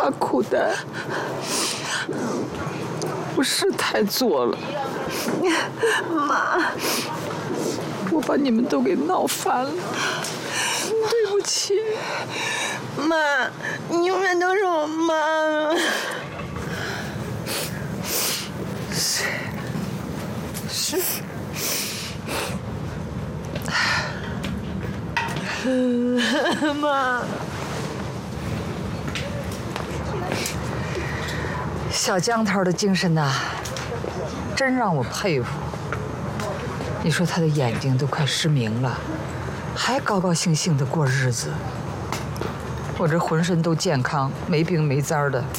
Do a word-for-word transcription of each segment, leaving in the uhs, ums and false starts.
大苦担，我是太作了。 妈， 我把你们都给闹翻了，对不起。 妈，你永远都是我妈。 是是。 妈， 小江头的精神呐，真让我佩服。你说他的眼睛都快失明了，还高高兴兴的过日子。我这浑身都健康，没病没灾的，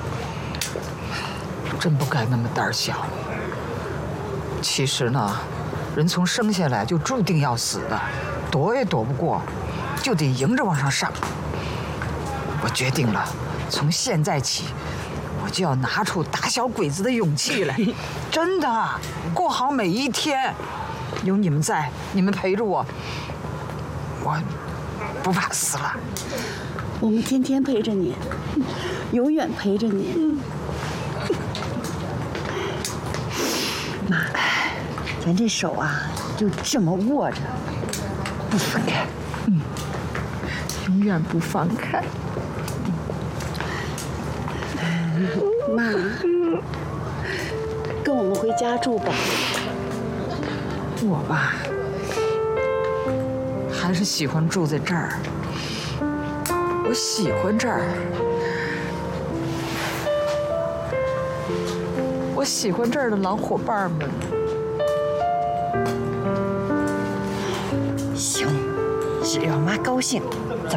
真不该那么胆小。其实呢，人从生下来就注定要死的，躲也躲不过，就得迎着往上上。我决定了，从现在起，我就要拿出打小鬼子的勇气来，真的，过好每一天。有你们在，你们陪着我，我不怕死了。 我们天天陪着你，永远陪着你。嗯、妈，咱这手啊，就这么握着，不分开。 嗯，永远不放开。 妈，跟我们回家住吧。 我吧，还是喜欢住在这儿。我喜欢这儿，我喜欢这儿的老伙伴们。 行，只要妈高兴。